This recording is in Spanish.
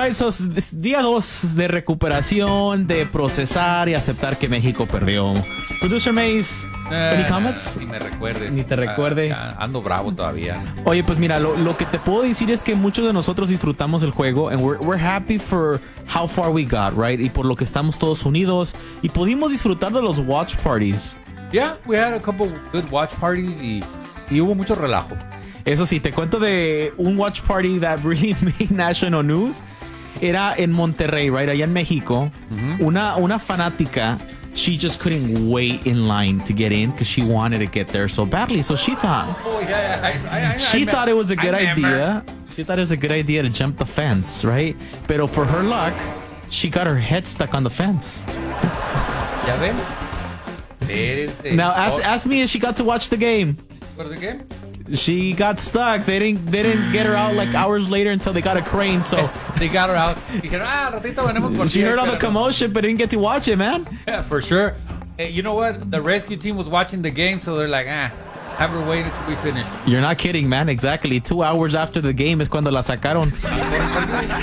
right, so día 2 de recuperación, de procesar y aceptar que México perdió. Producer Mace, any comments? Ni me recuerdes. Ni te recuerde. Ando bravo todavía. Oye, pues mira, lo que te puedo decir es que muchos de nosotros disfrutamos el juego and we're happy for how far we got, right? Y por lo que estamos todos unidos y pudimos disfrutar de los watch parties. Yeah, we had a couple good watch parties y hubo mucho relajo. Eso sí, te cuento de un watch party that really made national news. Era en Monterrey, right? Allá en México. Una fanática, she just couldn't wait in line to get in because she wanted to get there so badly. So she thought, she thought it was a good idea. She thought it was a good idea to jump the fence, right? Pero for her luck, she got her head stuck on the fence. ¿Ya ven? Now ask me if she got to watch the game. ¿Por the game? She got stuck. They didn't get her out like hours later until they got a crane. So they got her out. Dijeron, ratito venimos por she heard all the commotion, but didn't get to watch it, man. Yeah, for sure. Hey, you know what? The rescue team was watching the game, so they're like, have her wait until we finish. You're not kidding, man. Exactly. 2 hours after the game es cuando la sacaron.